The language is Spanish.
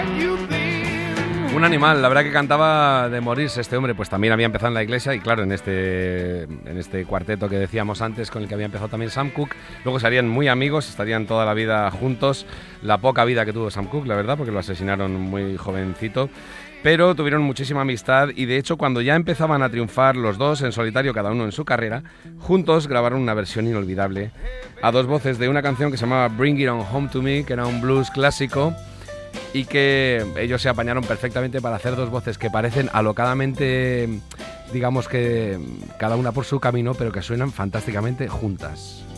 Un animal, la verdad que cantaba de morirse este hombre, pues también había empezado en la iglesia y claro, en este cuarteto que decíamos antes, con el que había empezado también Sam Cooke, luego serían muy amigos, estarían toda la vida juntos, la poca vida que tuvo Sam Cooke, la verdad, porque lo asesinaron muy jovencito, pero tuvieron muchísima amistad y de hecho cuando ya empezaban a triunfar los dos en solitario, cada uno en su carrera, juntos grabaron una versión inolvidable a dos voces de una canción que se llamaba Bring It On Home To Me, que era un blues clásico, y que ellos se apañaron perfectamente para hacer dos voces que parecen alocadamente, digamos que cada una por su camino, pero que suenan fantásticamente juntas.